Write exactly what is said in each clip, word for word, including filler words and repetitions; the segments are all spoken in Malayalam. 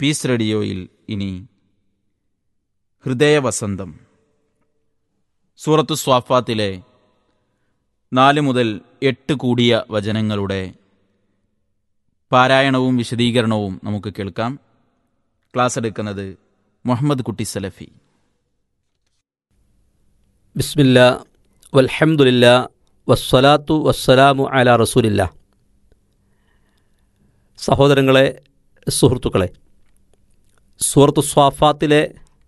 പീസ് റേഡിയോയിൽ ഇനി ഹൃദയവസന്തം. സൂറത്തു സ്വാഫാത്തിലെ നാല് മുതൽ എട്ട് കൂടിയ വചനങ്ങളുടെ പാരായണവും വിശദീകരണവും നമുക്ക് കേൾക്കാം. ക്ലാസ് എടുക്കുന്നത് മുഹമ്മദ് കുട്ടി സലഫി. ബിസ്മില്ലാ വൽഹംദുലില്ലാ വസ്സലാത്തു വസ്സലാമു അലാ റസൂലില്ലാ. സഹോദരങ്ങളെ, സുഹൃത്തുക്കളെ, സൂറത്തു സ്വാഫാത്തിലെ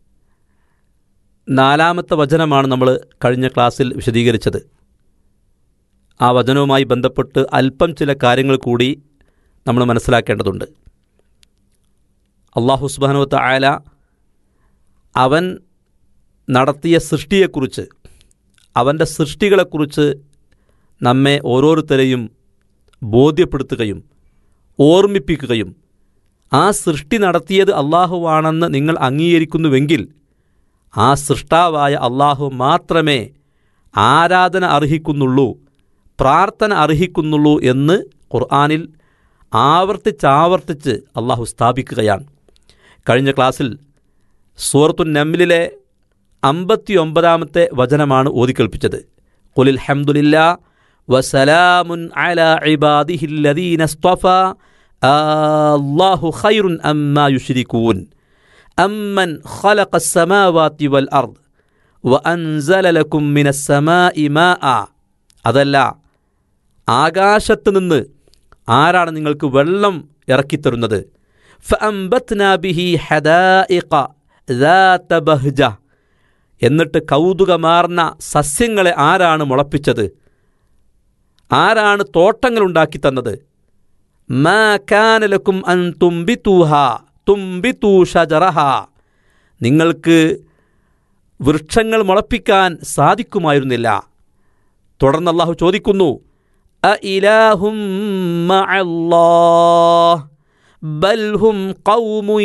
നാലാമത്തെ വചനമാണ് നമ്മൾ കഴിഞ്ഞ ക്ലാസ്സിൽ വിശദീകരിച്ചത്. ആ വചനവുമായി ബന്ധപ്പെട്ട് അല്പം ചില കാര്യങ്ങൾ കൂടി നമ്മൾ മനസ്സിലാക്കേണ്ടതുണ്ട്. അല്ലാഹു സുബ്ഹാനഹു വ തആല അവൻ നടത്തിയ സൃഷ്ടിയെക്കുറിച്ച്, അവൻ്റെ സൃഷ്ടികളെക്കുറിച്ച് നമ്മെ ഓരോരുത്തരെയും ബോധ്യപ്പെടുത്തുകയും ഓർമ്മിപ്പിക്കുകയും ആ സൃഷ്ടി നടത്തിയത് അള്ളാഹുവാണെന്ന് നിങ്ങൾ അംഗീകരിക്കുന്നുവെങ്കിൽ ആ സൃഷ്ടാവായ അള്ളാഹു മാത്രമേ ആരാധന അർഹിക്കുന്നുള്ളൂ, പ്രാർത്ഥന അർഹിക്കുന്നുള്ളൂ എന്ന് ഖുർആനിൽ ആവർത്തിച്ചാവർത്തിച്ച് അള്ളാഹു സ്ഥാപിക്കുകയാണ്. കഴിഞ്ഞ ക്ലാസ്സിൽ സൂറത്തു നംലിലെ അമ്പത്തി ഒമ്പതാമത്തെ വചനമാണ് ഓതിക്കേൾപ്പിച്ചത്. ഖുലിൽ ഹംദുലില്ലാ വസലാമുൻ അലാ ഇബാദിഹില്ലദീന ഇസ്തഫാ അല്ലാഹു ഖൈറുൻ അമ്മാ യുശ്രികൂൻ അമ്മൻ ഖലഖസ് സമാവാതി വൽ അർദ് വഅൻസല ലക്കും മിനസ് സമാഇ മാഅ. അതല്ല, ആകാശത്ത് നിന്ന് ആരാണ് നിങ്ങൾക്ക് വെള്ളം ഇറക്കിത്തരുന്നത്? ഫഅംബത്നാ ബിഹി ഹദായിഖ ദാത ബഹ്ജ. എന്നിട്ട് കൗതുകമാർന്ന സസ്യങ്ങളെ ആരാണ് മുളപ്പിച്ചത്? ആരാണ് തോട്ടങ്ങളുണ്ടാക്കി തന്നത്? മാ കാന ലക്കും അൻ തുംബിതൂഹാ തുംബിതൂ ഷജറഹാ. നിങ്ങൾക്ക് വൃക്ഷങ്ങൾ മുളപ്പിക്കാൻ സാധിക്കുമായിരുന്നില്ല. തുടർന്ന് അല്ലാഹു ചോദിക്കുന്നു, അഇലാഹും മഅല്ലാഹ് ബൽ ഹും ഖൗമുൻ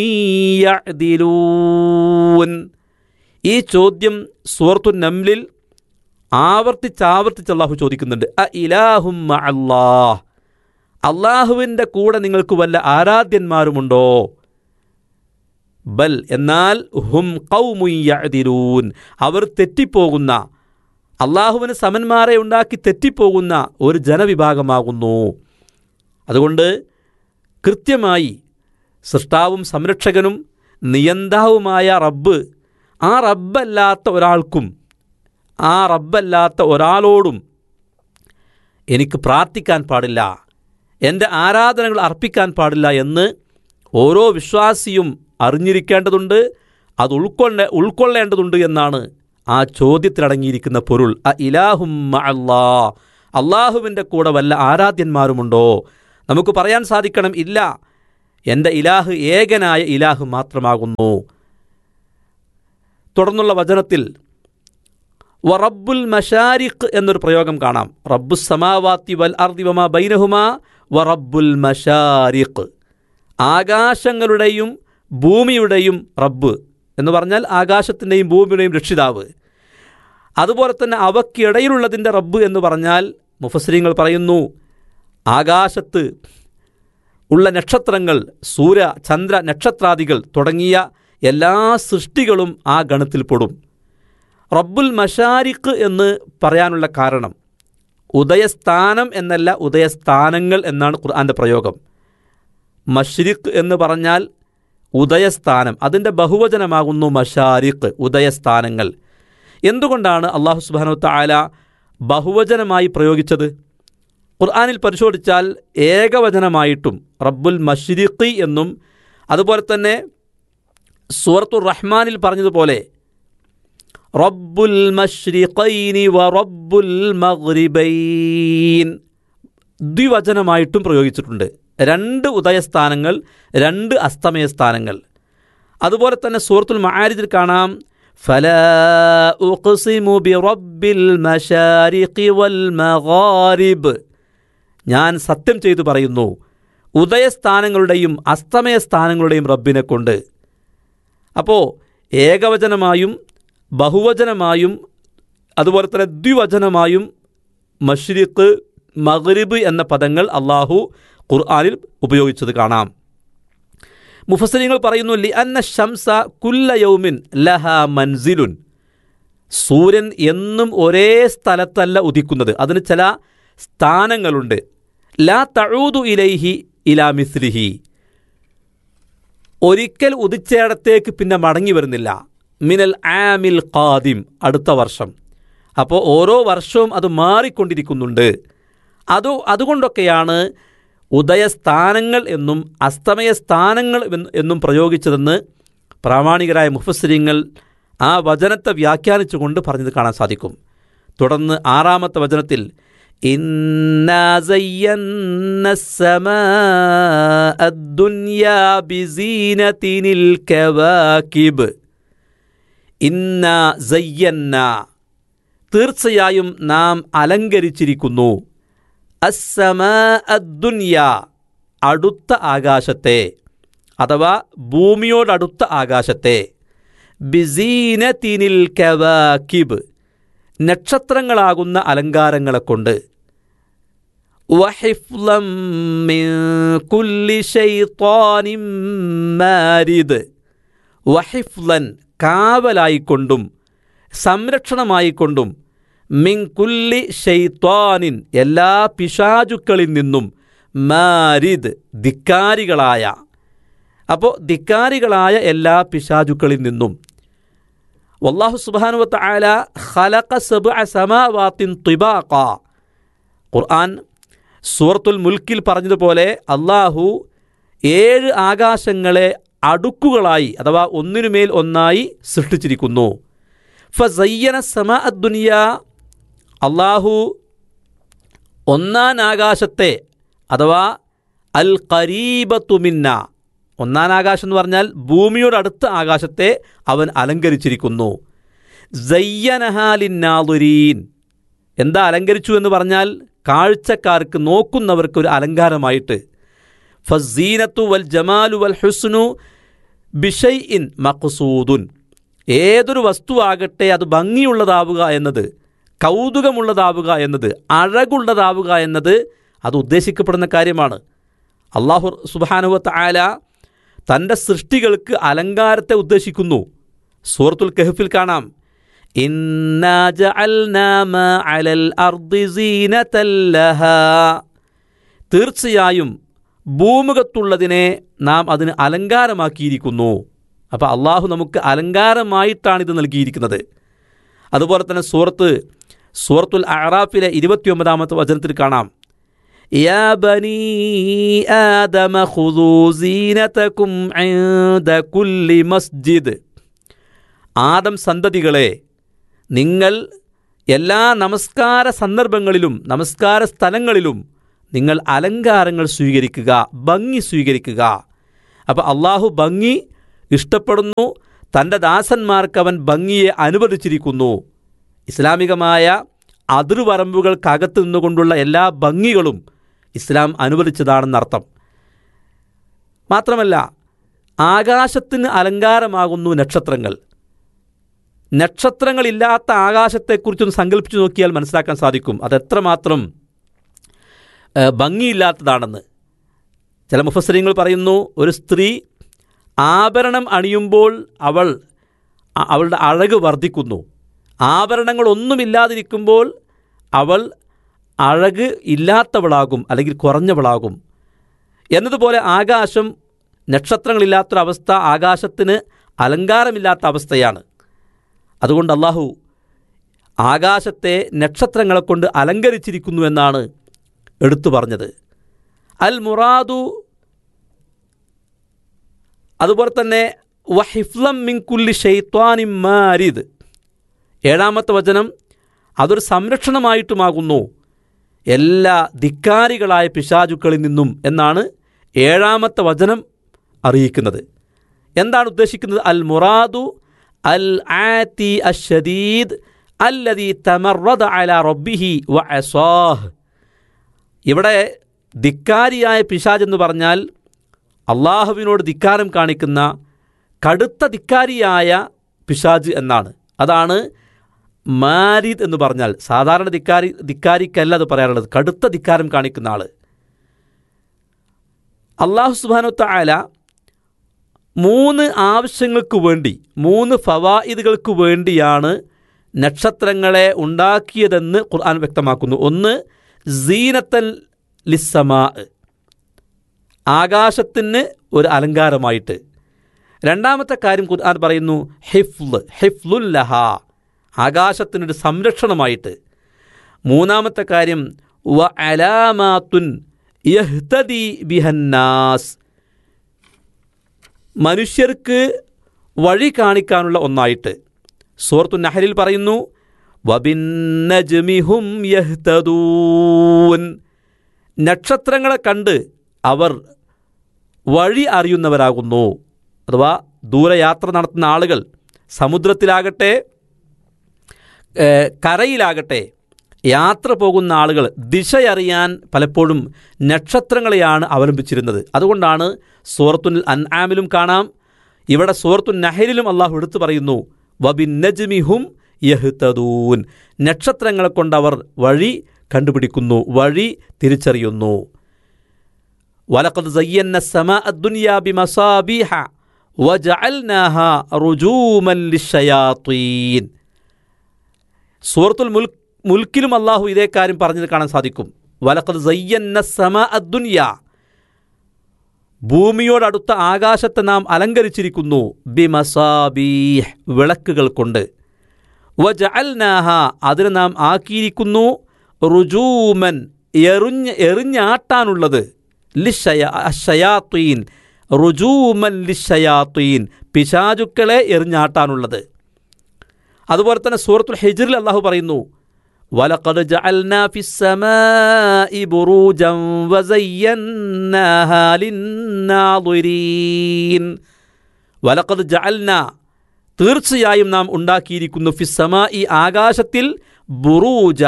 യഅ്ദിലൂൻ. ഈ ചോദ്യം സൂറത്തു നംലിൽ ആവർത്തിച്ചാവർത്തിച്ച് അല്ലാഹു ചോദിക്കുന്നുണ്ട്. അഇലാഹും മഅല്ലാഹ്, അള്ളാഹുവിൻ്റെ കൂടെ നിങ്ങൾക്ക് വല്ല ആരാധ്യന്മാരുമുണ്ടോ? ബൽ, എന്നാൽ ഹും ഖൗമുൻ യഅ്ദിലൂൻ, അവർ തെറ്റിപ്പോകുന്ന, അള്ളാഹുവിന് സമന്മാരെ ഉണ്ടാക്കി തെറ്റിപ്പോകുന്ന ഒരു ജനവിഭാഗമാകുന്നു. അതുകൊണ്ട് കൃത്യമായി സൃഷ്ടാവും സംരക്ഷകനും നിയന്താവുമായ റബ്ബ്, ആ റബ്ബല്ലാത്ത ഒരാൾക്കും ആ റബ്ബല്ലാത്ത ഒരാളോടും എനിക്ക് പ്രാർത്ഥിക്കാൻ പാടില്ല, എൻ്റെ ആരാധനകൾ അർപ്പിക്കാൻ പാടില്ല എന്ന് ഓരോ വിശ്വാസിയും അറിഞ്ഞിരിക്കേണ്ടതുണ്ട്, അത് ഉൾക്കൊള്ള ഉൾക്കൊള്ളേണ്ടതുണ്ട് എന്നാണ് ആ ചോദ്യത്തിലടങ്ങിയിരിക്കുന്ന പൊരുൾ. അ ഇലാഹും മഅല്ലാഹ്, അള്ളാഹുവിൻ്റെ കൂടെ വല്ല ആരാധ്യന്മാരുമുണ്ടോ? നമുക്ക് പറയാൻ സാധിക്കണം, ഇല്ല, എൻ്റെ ഇലാഹ് ഏകനായ ഇലാഹ് മാത്രമാകുന്നു. തുടർന്നുള്ള വചനത്തിൽ വറബ്ബുൽ മശാരിഖ് എന്നൊരു പ്രയോഗം കാണാം. റബ്ബുസ് സമാവാതി വൽ അർദി വമാ ബൈനഹുമാ വറബ്ബുൽ മശാരിഖ്. ആകാശങ്ങളുടെയും ഭൂമിയുടെയും റബ്ബ് എന്ന് പറഞ്ഞാൽ ആകാശത്തിൻ്റെയും ഭൂമിയുടെയും രക്ഷിതാവ്. അതുപോലെ തന്നെ അവയ്ക്കിടയിലുള്ളതിൻ്റെ റബ്ബ് എന്ന് പറഞ്ഞാൽ മുഫസ്സിരീങ്ങൾ പറയുന്നു, ആകാശത്ത് ഉള്ള നക്ഷത്രങ്ങൾ, സൂര്യ ചന്ദ്ര നക്ഷത്രാദികൾ തുടങ്ങിയ എല്ലാ സൃഷ്ടികളും ആ ഗണത്തിൽപ്പെടും. റബ്ബുൽ മശാരിഖ് എന്ന് പറയാനുള്ള കാരണം ഉദയസ്ഥാനം എന്നല്ല, ഉദയസ്ഥാനങ്ങൾ എന്നാണ് ഖുർആൻ്റെ പ്രയോഗം. മശ്രിഖ് എന്ന് പറഞ്ഞാൽ ഉദയസ്ഥാനം, അതിൻ്റെ ബഹുവചനമാകുന്നു മശാരിഖ്, ഉദയസ്ഥാനങ്ങൾ. എന്തുകൊണ്ടാണ് അല്ലാഹു സുബ്ഹാനഹു വ തആല ബഹുവചനമായി പ്രയോഗിച്ചത്? ഖുർആനിൽ പരിശോധിച്ചാൽ ഏകവചനമായിട്ടും റബ്ബുൽ മശ്രിഖി എന്നും, അതുപോലെ തന്നെ സൂറത്തുർ റഹ്മാനിൽ പറഞ്ഞതുപോലെ റബ്ബുൽ മശ്രിഖൈനി വ റബ്ബുൽ മഗ്രിബൈൻ ദ്വിവചനമായിട്ടും പ്രയോഗിച്ചിട്ടുണ്ട്. രണ്ട് ഉദയസ്ഥാനങ്ങൾ, രണ്ട് അസ്തമയസ്ഥാനങ്ങൾ. അതുപോലെ തന്നെ സൂറത്തുൽ മആരിജിൽ കാണാം, ഫലാ ഉഖ്സിമു ബിറബ്ബിൽ മശാരിഖി വൽ മഗാരിബ്, ഞാൻ സത്യം ചെയ്തു പറയുന്നു ഉദയസ്ഥാനങ്ങളുടെയും അസ്തമയസ്ഥാനങ്ങളുടെയും റബ്ബിനെ കൊണ്ട്. അപ്പോൾ ഏകവചനമായും ബഹുവചനമായും അതുപോലെ തന്നെ ദ്വിവചനമായും മശ്രിഖ് മഗ്രിബ് എന്ന പദങ്ങൾ അള്ളാഹു ഖുർആനിൽ ഉപയോഗിച്ചത് കാണാം. മുഫസ്സിരീങ്ങൾ പറയുന്നു ലി അന്ന ശംസ കുല്ല യൗമിൻ ലഹ മൻസിലുൻ, സൂര്യൻ എന്നും ഒരേ സ്ഥലത്തല്ല ഉദിക്കുന്നത്, അതിന് ചില സ്ഥാനങ്ങളുണ്ട്. ലാ തഊദു ഇലൈഹി ഇലാ മിസ്ലിഹി, ഒരിക്കൽ ഉദിച്ചയിടത്തേക്ക് പിന്നെ മടങ്ങി വരുന്നില്ല. മിനൽ ആമിൽ ഖാദിം, അടുത്ത വർഷം. അപ്പോൾ ഓരോ വർഷവും അത് മാറിക്കൊണ്ടിരിക്കുന്നുണ്ട്. അത് അതുകൊണ്ടൊക്കെയാണ് ഉദയസ്ഥാനങ്ങൾ എന്നും അസ്തമയ സ്ഥാനങ്ങൾ എന്നും പ്രയോഗിച്ചതെന്ന് പ്രാമാണികരായ മുഫസ്സിരീങ്ങൾ ആ വചനത്തെ വ്യാഖ്യാനിച്ചുകൊണ്ട് പറഞ്ഞത് കാണാൻ സാധിക്കും. തുടർന്ന് ആറാമത്തെ വചനത്തിൽ ഇന്നാ സയ്യന്ന സമാഅ അദ്ദുനിയാ ബിസീനതിനിൽ കവാകിബ്, ഇന്നാ സയ്യന്ന, തീർച്ചയായും നാം അലങ്കരിച്ചിരിക്കുന്നു, അസ്സമാഅ അദ്ദുനിയാ, അടുത്ത ആകാശത്തെ അഥവാ ഭൂമിയോടടുത്ത ആകാശത്തെ, ബിസീനതിനിൽ കവാകിബ്, നക്ഷത്രങ്ങളാകുന്ന അലങ്കാരങ്ങളെ കൊണ്ട്, വഹിഫ്ലം മിൻ കുല്ലി ശൈത്വാനിൻ മാരിദ്, വഹിഫ്ലൻ, കാവലായിക്കൊണ്ടും സംരക്ഷണമായിക്കൊണ്ടും, മിൻ കുല്ലി ശൈത്വാനിൻ, എല്ലാ പിശാചുക്കളിൽ നിന്നും, മാരിദ്, ധിക്കാരികളായ, അപ്പോൾ ധിക്കാരികളായ എല്ലാ പിശാചുക്കളിൽ നിന്നും. വല്ലാഹു സുബ്ഹാനഹു വ തആല ഖലഖ സബ്അ സമാവാത്തിൻ തിബാഖ, ഖുർആൻ സൂറത്തുൽ മുൽക്കിൽ പറഞ്ഞതുപോലെ അല്ലാഹു ഏഴ് ആകാശങ്ങളെ അടുക്കുകളായി അഥവാ ഒന്നിനുമേൽ ഒന്നായി സൃഷ്ടിച്ചിരിക്കുന്നു. ഫസയ്യന സമാഅ ദുനിയാ, അല്ലാഹു ഒന്നാം ആകാശത്തെ അഥവാ അൽ ഖരീബത്തു മിന്ന, ഒന്നാം ആകാശം എന്ന് പറഞ്ഞാൽ ഭൂമിയോടടുത്ത ആകാശത്തെ അവൻ അലങ്കരിച്ചിരിക്കുന്നു. സയ്യനഹാ ലിന്നാദിരീൻ, എന്താ അലങ്കരിച്ചു എന്ന് പറഞ്ഞാൽ കാഴ്ചക്കാർക്ക്, നോക്കുന്നവർക്ക് ഒരു അലങ്കാരമായിട്ട്. ഫസ്സീനത്തു വൽ ജമാലു വൽ ഹുസ്നു ബിശൈഇൻ മഖ്സൂദുൻ, ഏതൊരു വസ്തുവാകട്ടെ അത് ഭംഗിയുള്ളതാവുക എന്നത്, കൗതുകമുള്ളതാവുക എന്നത്, അഴകുള്ളതാവുക എന്നത് അത് ഉദ്ദേശിക്കപ്പെടുന്ന കാര്യമാണ്. അല്ലാഹു സുബ്ഹാനഹു വ തആല തൻ്റെ സൃഷ്ടികൾക്ക് അലങ്കാരത്തെ ഉദ്ദേശിക്കുന്നു. സൂറത്തുൽ കഹ്ഫിൽ കാണാം, ഇന്നാ ജഅൽനാ മാ അലൽ അർദി സീനതൻ ലഹാ, തീർച്ചയായും ഭൂമുഖത്തുള്ളതിനെ നാം അതിന് അലങ്കാരമാക്കിയിരിക്കുന്നു. അപ്പോൾ അള്ളാഹു നമുക്ക് അലങ്കാരമായിട്ടാണ് ഇത് നൽകിയിരിക്കുന്നത്. അതുപോലെ തന്നെ സൂറത്ത് സൂറത്തുൽ അഅറാഫിലെ ഇരുപത്തിയൊമ്പതാമത്തെ വചനത്തിൽ കാണാം, യാ ബനീ ആദമ ഖുദൂ സീനതകും ഇൻദ കുല്ലി മസ്ജിദ്, ആദം സന്തതികളെ, നിങ്ങൾ എല്ലാ നമസ്കാര സന്ദർഭങ്ങളിലും നമസ്കാര സ്ഥലങ്ങളിലും നിങ്ങൾ അലങ്കാരങ്ങൾ സ്വീകരിക്കുക, ഭംഗി സ്വീകരിക്കുക. അപ്പോൾ അള്ളാഹു ഭംഗി ഇഷ്ടപ്പെടുന്നു, തൻ്റെ ദാസന്മാർക്ക് അവൻ ഭംഗിയെ അനുവദിച്ചിരിക്കുന്നു. ഇസ്ലാമികമായ അതിർവരമ്പുകൾക്കകത്ത് നിന്നുകൊണ്ടുള്ള എല്ലാ ഭംഗികളും ഇസ്ലാം അനുവദിച്ചതാണെന്നർത്ഥം. മാത്രമല്ല ആകാശത്തിന് അലങ്കാരമാകുന്നു നക്ഷത്രങ്ങൾ. നക്ഷത്രങ്ങളില്ലാത്ത ആകാശത്തെക്കുറിച്ചൊന്ന് സങ്കല്പിച്ചു നോക്കിയാൽ മനസ്സിലാക്കാൻ സാധിക്കും അതെത്രമാത്രം ഭംഗിയില്ലാത്തതാണെന്ന്. ചില മുഫസ്സിരീങ്ങൾ പറയുന്നു, ഒരു സ്ത്രീ ആഭരണം അണിയുമ്പോൾ അവൾ അവളുടെ അഴക് വർദ്ധിക്കുന്നു, ആഭരണങ്ങളൊന്നുമില്ലാതിരിക്കുമ്പോൾ അവൾ അഴക് ഇല്ലാത്തവളാകും അല്ലെങ്കിൽ കുറഞ്ഞവളാകും. എന്നതുപോലെ ആകാശം, നക്ഷത്രങ്ങളില്ലാത്തൊരവസ്ഥ ആകാശത്തിന് അലങ്കാരമില്ലാത്ത അവസ്ഥയാണ്. അതുകൊണ്ട് അല്ലാഹു ആകാശത്തെ നക്ഷത്രങ്ങളെ കൊണ്ട് അലങ്കരിച്ചിരിക്കുന്നു എന്നാണ് എടുത്തു പറഞ്ഞത്. അൽ മുറാദു, അതുപോലെ തന്നെ വഹിഫ്ലം മിൻ കുല്ലി ശൈത്വാനിൻ മാരിദ്, ഏഴാമത്തെ വചനം അതൊരു സംരക്ഷണമായിട്ടുമാകുന്നു എല്ലാ ധിക്കാരികളായ പിശാചുക്കളിൽ നിന്നും എന്നാണ് ഏഴാമത്തെ വചനം അറിയിക്കുന്നത്. എന്താണ് ഉദ്ദേശിക്കുന്നത്? അൽ മുറാദു അൽ ആതി അശ്ശദീദ് അല്ലദീ തമറദ അലാ റബ്ബിഹി വഅസാഹ്. ഇവിടെ ധിക്കാരിയായ പിശാച് എന്ന് പറഞ്ഞാൽ അള്ളാഹുവിനോട് ധിക്കാരം കാണിക്കുന്ന കടുത്ത ധിക്കാരിയായ പിശാച് എന്നാണ്. അതാണ് മാരിദ് എന്ന് പറഞ്ഞാൽ. സാധാരണ ധിക്കാരി ധിക്കാരിക്കല്ല അത് പറയാറുള്ളത്, കടുത്ത ധിക്കാരം കാണിക്കുന്ന ആൾ. അല്ലാഹു സുബ്ഹാനഹു വ തആല മൂന്ന് ആവശ്യങ്ങൾക്ക് വേണ്ടി, മൂന്ന് ഫവായിദുകൾക്ക് വേണ്ടിയാണ് നക്ഷത്രങ്ങളെ ഉണ്ടാക്കിയതെന്ന് ഖുർആൻ വ്യക്തമാക്കുന്നു. ഒന്ന്, സീനത്തൻ ലിസ്സമാ, ആകാശത്തിന് ഒരു അലങ്കാരമായിട്ട്. രണ്ടാമത്തെ കാര്യം ഖുർആൻ പറയുന്നു ഹിഫ്ല്, ഹിഫ്ലുൽ ലഹ, ആകാശത്തിനൊരു സംരക്ഷണമായിട്ട്. മൂന്നാമത്തെ കാര്യം വ അലാമാത്തുൻ യഹ്തദി ബിഹന്നാസ്, മനുഷ്യർക്ക് വഴി കാണിക്കാനുള്ള ഒന്നായിട്ട്. സൂറത്തു നഹലിൽ പറയുന്നു വബിന്നജ്മിഹും യഹ്തദൂൻ, നക്ഷത്രങ്ങളെ കണ്ട് അവർ വഴി അറിയുന്നവരാകുന്നു. അഥവാ ദൂരയാത്ര നടത്തുന്ന ആളുകൾ സമുദ്രത്തിലാകട്ടെ കരയിലാകട്ടെ യാത്ര പോകുന്ന ആളുകൾ ദിശയറിയാൻ പലപ്പോഴും നക്ഷത്രങ്ങളെയാണ് അവലംബിച്ചിരുന്നത്. അതുകൊണ്ടാണ് സൂറത്തുൽ അൻആമിലും കാണാം, ഇവിടെ സൂറത്തുൽ നഹലിലും അള്ളാഹു എടുത്തു പറയുന്നു വബിന്നജ്മിഹും യഹ്തദൂൻ, നക്ഷത്രങ്ങളെ കൊണ്ടവർ വഴി കണ്ടുപിടിക്കുന്നു, വഴി തിരിച്ചറിയുന്നു. വലഖദ് സയ്യന്ന സമാഅ അദ്ദുനിയാ ബിമസാബിഹ വജഅൽനാഹാ റുജൂമൻ ലിശ്ശയാത്തീൻ. സൂറത്തുൽ മുൽക്ക് മുൽക്കിലും അള്ളാഹു ഇതേ കാര്യം പറഞ്ഞത് കാണാൻ സാധിക്കും. വലഖദ് സയ്യന്ന സമാഅ അദ്ദുനിയാ, ഭൂമിയോടടുത്ത ആകാശത്തെ നാം അലങ്കരിച്ചിരിക്കുന്നു ബിമസാബീഹ്, വിളക്കുകൾ കൊണ്ട്. വജഅൽനാഹ, അതിനെ നാം ആക്കിയിരിക്കുന്നു റുജൂമൻ, എറിഞ്ഞ് എറിഞ്ഞാട്ടാനുള്ളത്, ലിശ്ശയാത്തീൻ, റുജൂമൻ ലിശ്ശയാത്തീൻ, പിശാചുക്കളെ എറിഞ്ഞാട്ടാനുള്ളത്. അതുപോലെ തന്നെ സൂറത്തുൽ ഹിജ്റിൽ അള്ളാഹു പറയുന്നു വലഖദ് ജഅൽനാ ഫിസ്സമാഇ ബുറൂജൻ വസയ്യന്നാഹാ ലിന്നാദിരീൻ. വലഖദ് ജഅൽനാ, തീർച്ചയായും നാം ഉണ്ടാക്കിയിരിക്കുന്നു, ഫിസ്സമാഇ, ആകാശത്തിൽ, ബുറൂജ,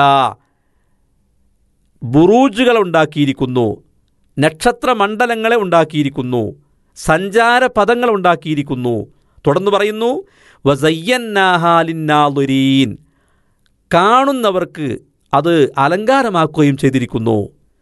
ബുറൂജുകൾ ഉണ്ടാക്കിയിരിക്കുന്നു, നക്ഷത്രമണ്ഡലങ്ങളെ ഉണ്ടാക്കിയിരിക്കുന്നു, സഞ്ചാര പദങ്ങൾ ഉണ്ടാക്കിയിരിക്കുന്നു. തുടർന്ന് പറയുന്നു വസയ്യന്നാഹാ ലിന്നാദിരീൻ, കാണുന്നവർക്ക് അത് അലങ്കാരമാക്കുകയും ചെയ്തിരിക്കുന്നു.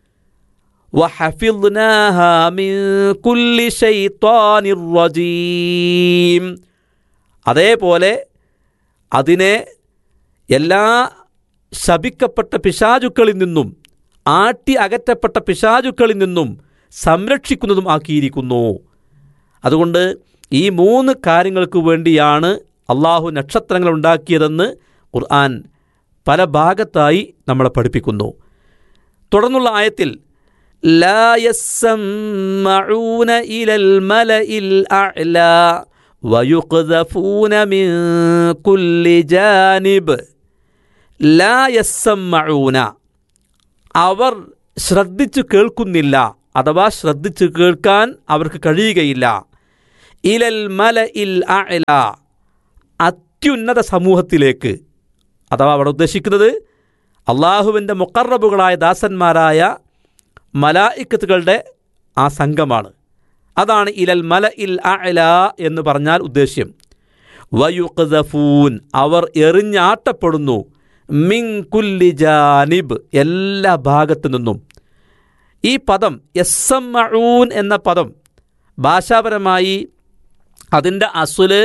വഹഫിദ്നാഹാ മിൻ കുല്ലി ശൈത്വാനിർ റജീം, അതേപോലെ അതിനെ എല്ലാ ശപിക്കപ്പെട്ട പിശാചുക്കളിൽ നിന്നും, ആട്ടി അകറ്റപ്പെട്ട പിശാചുക്കളിൽ നിന്നും സംരക്ഷിക്കുന്നതും ആക്കിയിരിക്കുന്നു. അതുകൊണ്ട് ഈ മൂന്ന് കാര്യങ്ങൾക്ക് വേണ്ടിയാണ് അള്ളാഹു നക്ഷത്രങ്ങൾ ഉണ്ടാക്കിയതെന്ന് ഖുർആൻ പല ഭാഗത്തായി നമ്മളെ പഠിപ്പിക്കുന്നു. തുടർന്നുള്ള ആയത്തിൽ ലാ യസ്സമഊന ഇലൽ മലഇൽ അഅ്ലാ വയുഖ്ദഫൂന മിൻ കുല്ലി ജാനിബ്. ലാ യസ്സമഊന, അവർ ശ്രദ്ധിച്ചു കേൾക്കുന്നില്ല, അഥവാ ശ്രദ്ധിച്ചു കേൾക്കാൻ അവർക്ക് കഴിയുകയില്ല. ഇലൽ മലഇൽ അഅ്ലാ, അത്യുന്നത സമൂഹത്തിലേക്ക്, അഥവാ അവിടെ ഉദ്ദേശിക്കുന്നത് അള്ളാഹുവിൻ്റെ മുഖറബുകളായ ദാസന്മാരായ മലായിക്കത്തുകളുടെ ആ സംഘമാണ്. അതാണ് ഇലൽ മലഇൽ അഅ്ലാ എന്ന് പറഞ്ഞാൽ ഉദ്ദേശ്യം. വയുഖ്ദഫൂൻ, അവർ എറിഞ്ഞാട്ടപ്പെടുന്നു, മിൻ കുല്ലി ജാനിബ്, എല്ലാ ഭാഗത്തു നിന്നും. ഈ പദം യസ്സമഊൻ എന്ന പദം ഭാഷാപരമായി അതിൻ്റെ അസ്ല്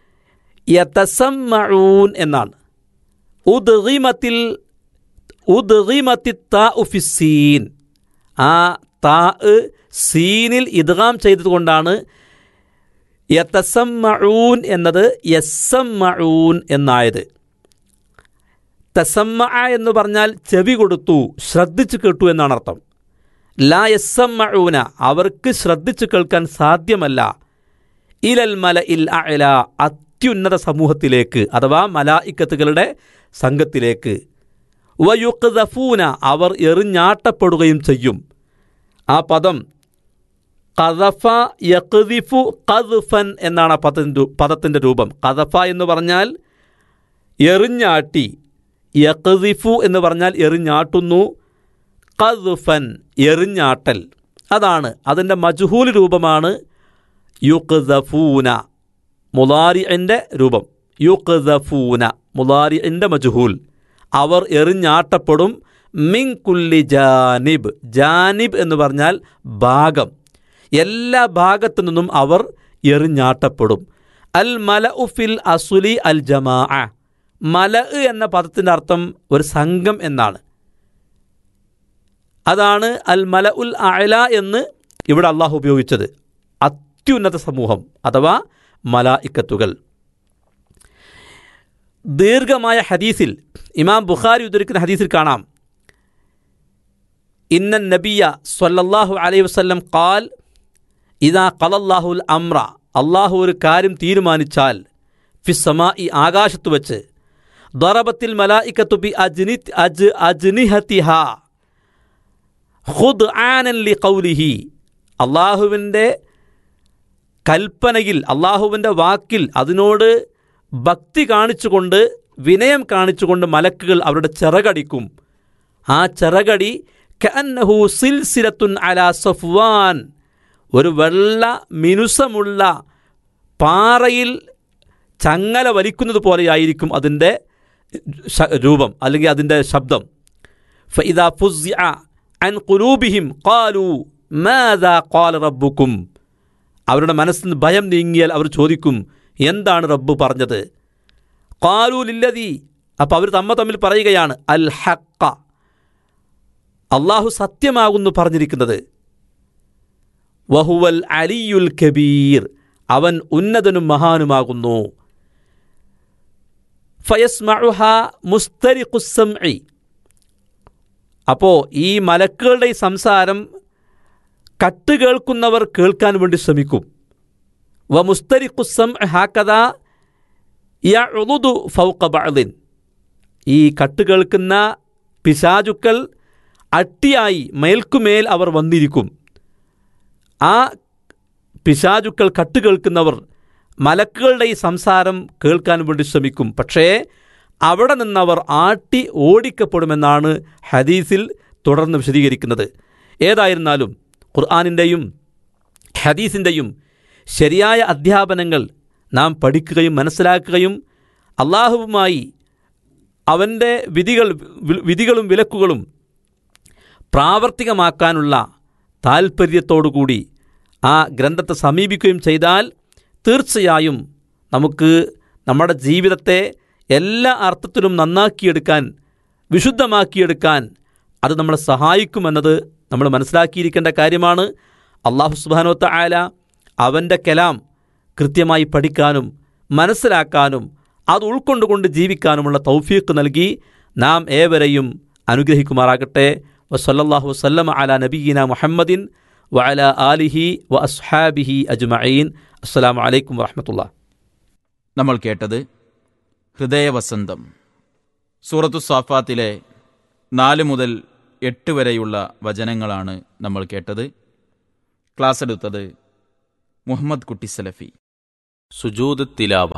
യതസമ്മഊൻ എന്നാണ്. ഉദ്ഗിമത്തിൽ ഉദ്ഗിമത്തി താഉ ഫിസ്സീൻ, ആ താ സീനിൽ ഇദ്ഗാം ചെയ്തതുകൊണ്ടാണ് യതസമ്മഊൻ എന്നത് യസ്സമ്മഊൻ എന്നായത്. തസമ്മഅ എന്ന് പറഞ്ഞാൽ ചെവി കൊടുത്തു, ശ്രദ്ധിച്ചു കേട്ടു എന്നാണ് അർത്ഥം. ലാ യസ്സമ്മഊന, അവർക്ക് ശ്രദ്ധിച്ചു കേൾക്കാൻ സാധ്യമല്ല. ഇലൽ മലഇൽ അഅ്ലാ, അത്യുന്നത സമൂഹത്തിലേക്ക്, അഥവാ മലായിക്കത്തുകളുടെ സംഘത്തിലേക്ക്. വയുഖ്ദഫൂന, അവർ എറിഞ്ഞാട്ടപ്പെടുകയും ചെയ്യും. ആ പദം ഖദഫ യഖ്ദിഫു ഖദ്ഫൻ എന്നാണ് ആ പദത്തിൻ്റെ പദത്തിൻ്റെ രൂപം. ഖദഫ എന്ന് പറഞ്ഞാൽ എറിഞ്ഞാട്ടി, യഖ്ദിഫു എന്ന് പറഞ്ഞാൽ എറിഞ്ഞാട്ടുന്നു, ഖദ്ഫൻ എറിഞ്ഞാട്ടൽ, അതാണ് അതിൻ്റെ മജ്ഹൂൽ രൂപമാണ് യുഖ്ദഫൂന, മുളാരിഇൻ്റെ രൂപം. യുഖ്ദഫൂന മുളാരിഇൻ്റെ മജ്ഹൂൽ, അവർ എറിഞ്ഞാട്ടപ്പെടും. മിൻ കുല്ലി ജാനിബ്, ജാനിബ് എന്ന് പറഞ്ഞാൽ ഭാഗം, എല്ലാ ഭാഗത്തു നിന്നും അവർ എറിഞ്ഞാട്ടപ്പെടും. അൽ മലഉ ഫിൽ അസുലി അൽ ജമാഅ. മല എന്ന പദത്തിൻ്റെ അർത്ഥം ഒരു സംഘം എന്നാണ്. അതാണ് അൽ മല ഉൽ അഅല എന്ന് ഇവിടെ അള്ളാഹു ഉപയോഗിച്ചത്, അത്യുന്നത സമൂഹം അഥവാ മലായിക്കത്തുകൾ. ദീർഘമായ ഹദീസിൽ, ഇമാം ബുഖാരി ഉദ്ധരിക്കുന്ന ഹദീസിൽ കാണാം, ഇന്ന നബിയ സ്വല്ലല്ലാഹു അലൈഹി വസല്ലം ഖാൽ ഇദാ ഖലല്ലാഹുൽ അംറ, അള്ളാഹു ഒരു കാര്യം തീരുമാനിച്ചാൽ, ഫിസ്സമാഇ ആകാശത്ത് വെച്ച്, ദറബത്തിൽ മലായിക്കത്തു ബി അജ്നി അജ് അജ്നിഹതിഹാ ഖുദ്ആനൻ ലിഖൗലിഹി, അള്ളാഹുവിൻ്റെ കൽപ്പനയിൽ, അള്ളാഹുവിൻ്റെ വാക്കിൽ അതിനോട് ഭക്തി കാണിച്ചുകൊണ്ട്, വിനയം കാണിച്ചുകൊണ്ട് മലക്കുകൾ അവരുടെ ചിറകടിക്കും. ആ ചിറകടി കഅന്നഹു സിൽസിലത്തുൻ അലാ സഫ്വാൻ, ഒരു വെള്ള മിനുസമുള്ള പാറയിൽ ചങ്ങല വലിക്കുന്നത് പോലെയായിരിക്കും അതിൻ്റെ രൂപം അല്ലെങ്കിൽ അതിൻ്റെ ശബ്ദം. ഫഇദാ ഫുസിഅ അൻ ഖുലൂബിഹിം ഖാലൂ മാദാ ഖാല റബ്ബുക്കും, അവരുടെ മനസ്സിൽ നിന്ന് ഭയം നീങ്ങിയാൽ അവർ ചോദിക്കും, എന്താണ് റബ്ബ് പറഞ്ഞത്? ഖാലൂ ലില്ലദീ, അപ്പോൾ അവർ തമ്മ തമ്മിൽ പറയുകയാണ്, അൽ ഹഖ, അള്ളാഹു സത്യമാകുന്നു പറഞ്ഞിരിക്കുന്നത്. വഹുവൽ അലിയുൽ കബീർ, അവൻ ഉന്നതനും മഹാനുമാകുന്നു. ഫയസ്മഉഹാ മുസ്തരിഖുസ് സംഇ, അപ്പോൾ ഈ മലക്കുകളുടെ ഈ സംസാരം കട്ട് കേൾക്കുന്നവർ കേൾക്കാൻ വേണ്ടി ശ്രമിക്കും. വ മുസ്തരിഖുസ് സംഇ ഹാകദാ യഉദു ഫൗഖ ബഅദിൻ, ഈ കട്ട് കേൾക്കുന്ന പിശാചുക്കൾ അട്ടിയായി മേൽക്കുമേൽ അവർ വന്നിരിക്കും. ആ പിശാചുക്കൾ കട്ട് കേൾക്കുന്നവർ മലക്കുകളുടെ ഈ സംസാരം കേൾക്കാൻ വേണ്ടി ശ്രമിക്കും. പക്ഷേ അവിടെ നിന്നവർ ആട്ടി ഓടിക്കപ്പെടുമെന്നാണ് ഹദീസിൽ തുടർന്ന് വിശദീകരിക്കുന്നത്. ഏതായിരുന്നാലും ഖുർആനിൻ്റെയും ഹദീസിൻ്റെയും ശരിയായ അധ്യാപനങ്ങൾ നാം പഠിക്കുകയും മനസ്സിലാക്കുകയും അള്ളാഹുവുമായി അവൻ്റെ വിധികൾ വിധികളും വിലക്കുകളും പ്രാവർത്തികമാക്കാനുള്ള താൽപ്പര്യത്തോടുകൂടി ആ ഗ്രന്ഥത്തെ സമീപിക്കുകയും ചെയ്താൽ തീർച്ചയായും നമുക്ക് നമ്മുടെ ജീവിതത്തെ എല്ലാ അർത്ഥത്തിലും നന്നാക്കിയെടുക്കാൻ, വിശുദ്ധമാക്കിയെടുക്കാൻ അത് നമ്മളെ സഹായിക്കുമെന്നത് നമ്മൾ മനസ്സിലാക്കിയിരിക്കേണ്ട കാര്യമാണ്. അല്ലാഹു സുബ്ഹാനഹു വ തആല അവൻ്റെ കലാം കൃത്യമായി പഠിക്കാനും മനസ്സിലാക്കാനും അത് ഉൾക്കൊണ്ടുകൊണ്ട് ജീവിക്കാനുമുള്ള തൗഫീഖ് നൽകി നാം ഏവരെയും അനുഗ്രഹിക്കുമാറാകട്ടെ. വസല്ലല്ലാഹു വസല്ലമ അലാ നബിയിന മുഹമ്മദിൻ വഅലാ ആലിഹി വ അസ്ഹാബിഹി അജ്മഈൻ. അസ്സലാമു അലൈക്കും വറഹ്മത്തുള്ളാഹി. നമ്മൾ കേട്ടത് ഹൃദയവസന്തം, സൂറത്തു സാഫാത്തിലെ നാല് മുതൽ എട്ട് വരെയുള്ള വചനങ്ങളാണ് നമ്മൾ കേട്ടത്. ക്ലാസ് എടുത്തത് മുഹമ്മദ് കുട്ടി സലഫി. സുജൂദ് തിലാവ,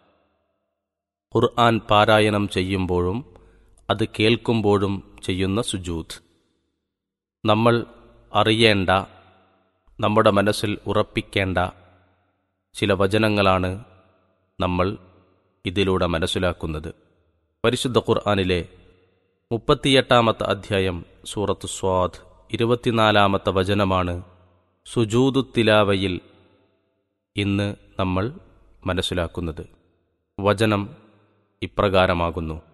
ഖുർആൻ പാരായണം ചെയ്യുമ്പോഴും അത് കേൾക്കുമ്പോഴും ചെയ്യുന്ന സുജൂദ്. നമ്മൾ അറിയേണ്ട, നമ്മുടെ മനസ്സിൽ ഉറപ്പിക്കേണ്ട ചില വചനങ്ങളാണ് നമ്മൾ ഇതിലൂടെ മനസ്സിലാക്കുന്നത്. പരിശുദ്ധ ഖുർആനിലെ മുപ്പത്തിയെട്ടാമത്തെ അധ്യായം സൂറത്ത് സ്വാദ് ഇരുപത്തിനാലാമത്തെ വചനമാണ് സുജൂദു തിലാവയിൽ ഇന്ന് നമ്മൾ മനസ്സിലാക്കുന്നത്. വചനം ഇപ്രകാരമാകുന്നു: